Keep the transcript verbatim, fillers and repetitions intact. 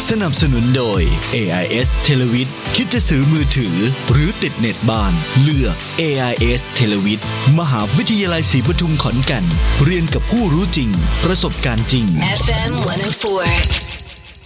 สนับสนุนโดย เอ ไอ เอส Televid คิดจะซื้อมือถือหรือติดเน็ตบ้านเลือก เอ ไอ เอส Televid มหาวิทยาลัยศรีปทุมขอนแก่นเรียนกับผู้รู้จริงประสบการณ์จริงเอฟ เอ็ม หนึ่งศูนย์สี่